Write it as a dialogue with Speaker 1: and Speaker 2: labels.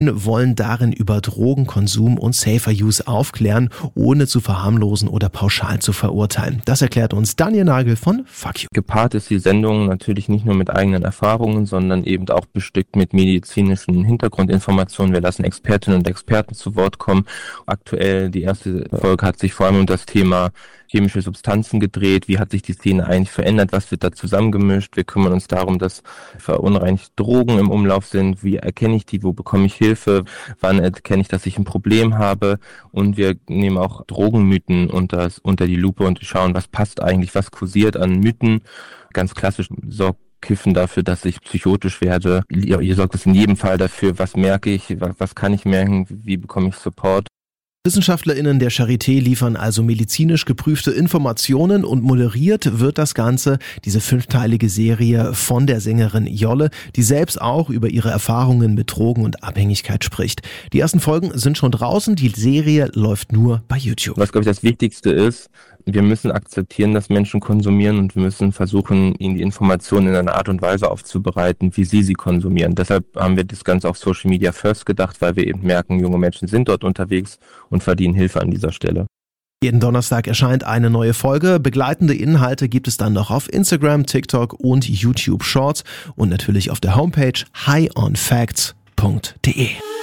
Speaker 1: wollen darin über Drogenkonsum und Safer Use aufklären, ohne zu verharmlosen oder pauschal zu verurteilen. Das erklärt uns Daniel Nagel von Fuck You.
Speaker 2: Gepaart ist die Sendung natürlich nicht nur mit eigenen Erfahrungen, sondern eben auch bestückt mit medizinischen Hintergrundinformationen. Wir lassen Expertinnen und Experten zu Wort kommen. Aktuell, die erste Folge hat sich vor allem um das Thema chemische Substanzen gedreht. Wie hat sich die Szene eigentlich verändert? Was wird da zusammengemischt? Wir kümmern uns darum, dass verunreinigte Drogen im Umlauf sind. Wie erkenne ich die? Wo bekomme ich Hilfe? Wann erkenne ich, dass ich ein Problem habe? Und wir nehmen auch Drogenmythen unter die Lupe und schauen, was passt eigentlich, was kursiert an Mythen. Ganz klassisch sorgt Kiffen dafür, dass ich psychotisch werde. Ihr sorgt es in jedem Fall dafür, was merke ich, was kann ich merken, wie bekomme ich Support.
Speaker 1: WissenschaftlerInnen der Charité liefern also medizinisch geprüfte Informationen und moderiert wird das Ganze, diese 5-teilige Serie von der Sängerin Jolle, die selbst auch über ihre Erfahrungen mit Drogen und Abhängigkeit spricht. Die ersten Folgen sind schon draußen, die Serie läuft nur bei YouTube.
Speaker 2: Was, glaube ich, das Wichtigste ist, wir müssen akzeptieren, dass Menschen konsumieren und wir müssen versuchen, ihnen die Informationen in einer Art und Weise aufzubereiten, wie sie konsumieren. Deshalb haben wir das Ganze auf Social Media First gedacht, weil wir eben merken, junge Menschen sind dort unterwegs und verdienen Hilfe an dieser Stelle.
Speaker 1: Jeden Donnerstag erscheint eine neue Folge. Begleitende Inhalte gibt es dann noch auf Instagram, TikTok und YouTube Shorts und natürlich auf der Homepage highonfacts.de.